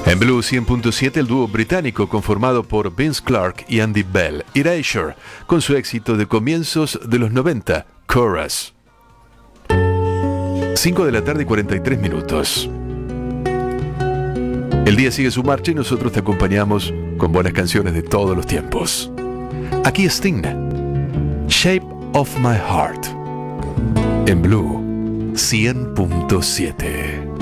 En Blue 100.7, el dúo británico conformado por Vince Clarke y Andy Bell, Erasure, con su éxito de comienzos de los 90, Chorus. 5 de la tarde y 43 minutos. El día sigue su marcha y nosotros te acompañamos con buenas canciones de todos los tiempos. Aquí Sting, Shape of My Heart, en Blue 100.7.